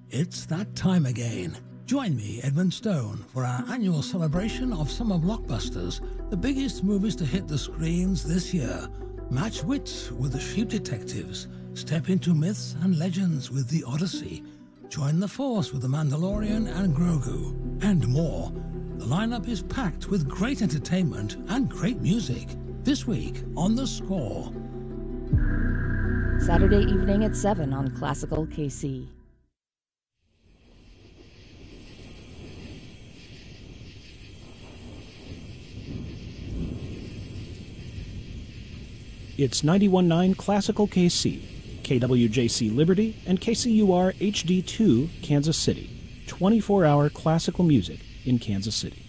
It's that time again. Join me, Edmund Stone, for our annual celebration of summer blockbusters, the biggest movies to hit the screens this year. Match wits with the Sheep Detectives. Step into myths and legends with The Odyssey. Join the Force with The Mandalorian and Grogu, and more. The lineup is packed with great entertainment and great music. This week on The Score. Saturday evening at 7 on Classical KC. It's 91.9 Classical KC, KWJC Liberty, and KCUR HD2 Kansas City. 24-hour classical music in Kansas City.